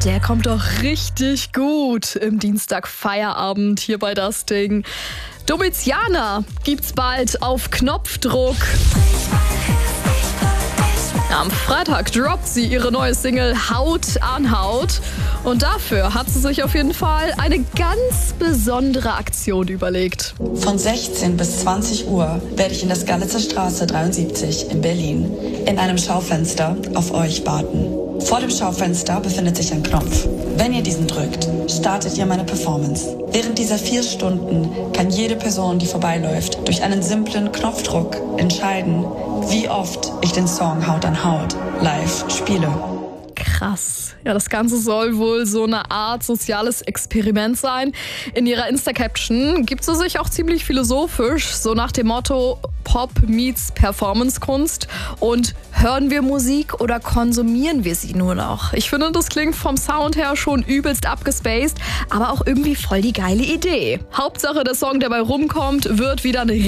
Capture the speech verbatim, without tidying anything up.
Der kommt doch richtig gut im Dienstag-Feierabend hier bei Das Ding. Domitiana gibt's bald auf Knopfdruck. Am Freitag droppt sie ihre neue Single Haut an Haut. Und dafür hat sie sich auf jeden Fall eine ganz besondere Aktion überlegt. Von sechzehn bis zwanzig Uhr werde ich in der Skalitzer Straße dreiundsiebzig in Berlin in einem Schaufenster auf euch warten. Vor dem Schaufenster befindet sich ein Knopf. Wenn ihr diesen drückt, startet ihr meine Performance. Während dieser vier Stunden kann jede Person, die vorbeiläuft, durch einen simplen Knopfdruck entscheiden, wie oft ich den Song Haut an Haut live spiele. Krass. Ja, das Ganze soll wohl so eine Art soziales Experiment sein. In ihrer Insta-Caption gibt sie sich auch ziemlich philosophisch, so nach dem Motto Pop meets Performance-Kunst und hören wir Musik oder konsumieren wir sie nur noch? Ich finde, das klingt vom Sound her schon übelst abgespaced, aber auch irgendwie voll die geile Idee. Hauptsache, der Song, der bei rumkommt, wird wieder eine